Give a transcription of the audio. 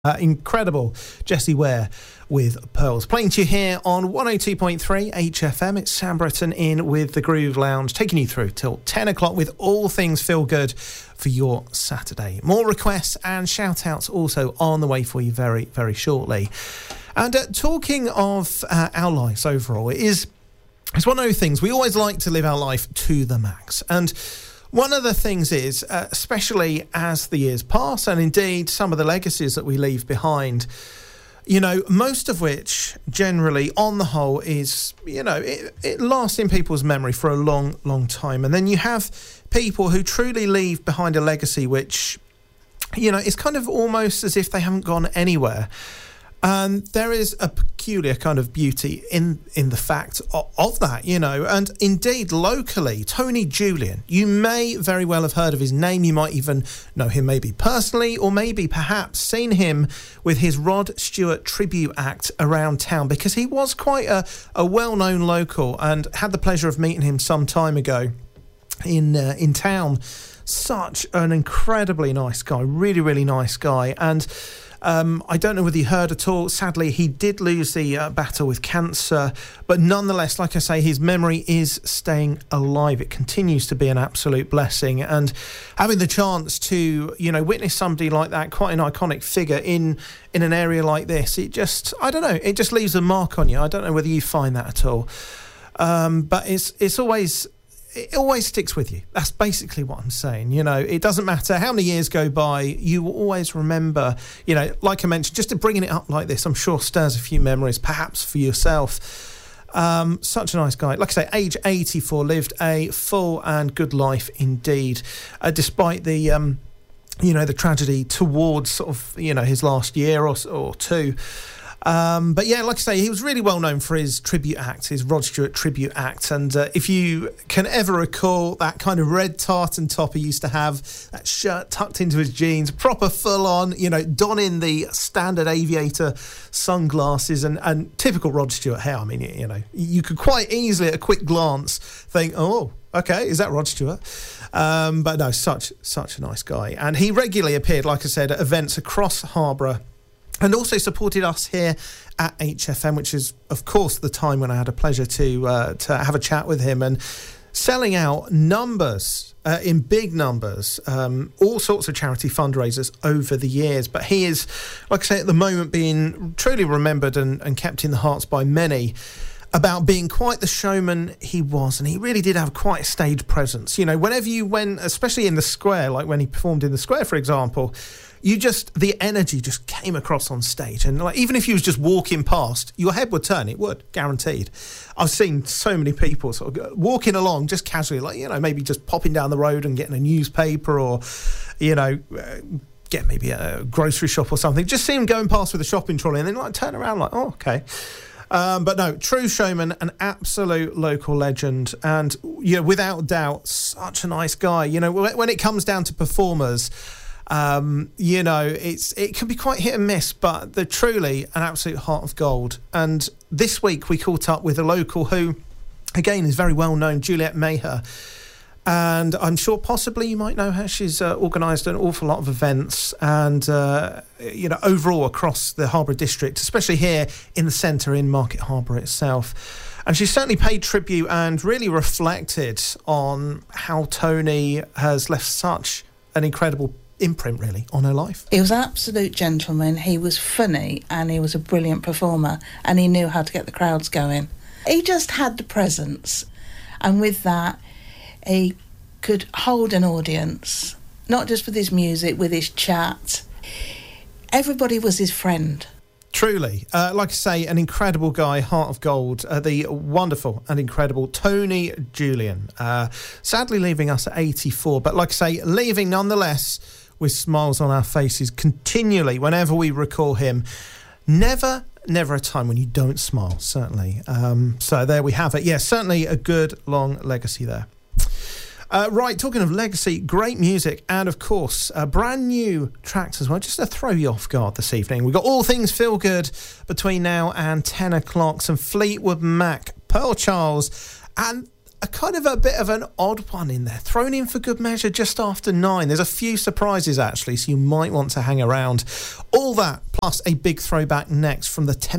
Incredible Jessie Ware with Pearls. Playing to you here on 102.3 HFM. It's Sam Britton in with the Groove Lounge, taking you through till 10 o'clock with all things feel good for your Saturday. More requests and shout outs also on the way for you very, very shortly. And talking of our lives overall, it's one of those things. We always like to live our life to the max. And one of the things is, especially as the years pass, and indeed some of the legacies that we leave behind, most of which generally, on the whole, is, it lasts in people's memory for a long, long time. And then you have people who truly leave behind a legacy which, is kind of almost as if they haven't gone anywhere. And there is a peculiar kind of beauty in the fact of that, and indeed locally, Tony Julian, you may very well have heard of his name. You might even know him maybe personally, or maybe perhaps seen him with his Rod Stewart tribute act around town, because he was quite a well-known local, and had the pleasure of meeting him some time ago in town. Such an incredibly nice guy, really, really nice guy. And I don't know whether you heard at all. Sadly, he did lose the battle with cancer, but nonetheless, like I say, his memory is staying alive. It continues to be an absolute blessing, and having the chance to, witness somebody like that, quite an iconic figure in an area like this, it just leaves a mark on you. I don't know whether you find that at all, but it always sticks with you. That's basically what I'm saying. It doesn't matter how many years go by, you will always remember, like I mentioned, just to bringing it up like this, I'm sure stirs a few memories, perhaps for yourself. Such a nice guy. Like I say, age 84, lived a full and good life indeed, despite the, the tragedy towards sort of, his last year or two. But yeah, like I say, he was really well known for his tribute act, his Rod Stewart tribute act. And if you can ever recall that kind of red tartan top he used to have, that shirt tucked into his jeans, proper full on, donning the standard aviator sunglasses and typical Rod Stewart hair. I mean, you could quite easily at a quick glance think, oh, okay, is that Rod Stewart? But no, such a nice guy. And he regularly appeared, like I said, at events across Harborough, and also supported us here at HFM, which is, of course, the time when I had a pleasure to have a chat with him, and selling out numbers, in big numbers, all sorts of charity fundraisers over the years. But he is, like I say, at the moment being truly remembered and kept in the hearts by many about being quite the showman he was. And he really did have quite a stage presence. Whenever you went, especially in the square, like when he performed in the square, for example, the energy just came across on stage. And even if you was just walking past, your head would turn. It would, guaranteed. I've seen so many people sort of walking along just casually, maybe just popping down the road and getting a newspaper, or, get maybe a grocery shop or something. Just see them going past with a shopping trolley and then turn around oh, okay. But no, true showman, an absolute local legend, and without doubt, such a nice guy. When it comes down to performers, it can be quite hit and miss, but they're truly an absolute heart of gold. And this week we caught up with a local who, again, is very well known, Juliet Maher. And I'm sure possibly you might know her. She's organised an awful lot of events and, overall across the Harborough district, especially here in the centre in Market Harborough itself. And she certainly paid tribute and really reflected on how Tony has left such an incredible imprint, really, on her life. He was an absolute gentleman. He was funny and he was a brilliant performer, and he knew how to get the crowds going. He just had the presence, and with that, he could hold an audience, not just with his music, with his chat. Everybody was his friend. Truly, like I say, an incredible guy, heart of gold, the wonderful and incredible Tony Julian. Sadly leaving us at 84, but like I say, leaving nonetheless with smiles on our faces continually whenever we recall him. Never a time when you don't smile, certainly. So there we have it. Yeah, certainly a good long legacy there. Right, talking of legacy, great music, and of course, brand new tracks as well, just to throw you off guard this evening. We've got all things feel good between now and 10 o'clock, some Fleetwood Mac, Pearl Charles, and a kind of a bit of an odd one in there, thrown in for good measure just after 9. There's a few surprises actually, so you might want to hang around. All that plus a big throwback next from the 10